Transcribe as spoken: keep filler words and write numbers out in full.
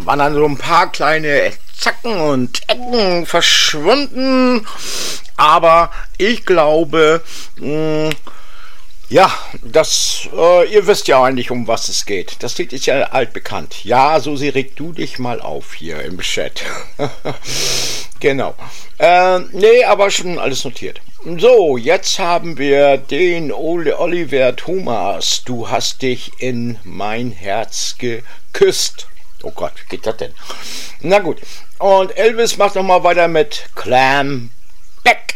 waren dann so ein paar kleine Zacken und Ecken verschwunden. Aber ich glaube, mh, ja, das, äh, ihr wisst ja eigentlich, um was es geht. Das Lied ist ja altbekannt. Ja, Susi, reg du dich mal auf hier im Chat. Genau. Äh, nee, aber schon alles notiert. So, jetzt haben wir den Ole Oliver Thomas. Du hast dich in mein Herz geküsst. Oh Gott, wie geht das denn? Na gut. Und Elvis macht nochmal weiter mit Clam Back.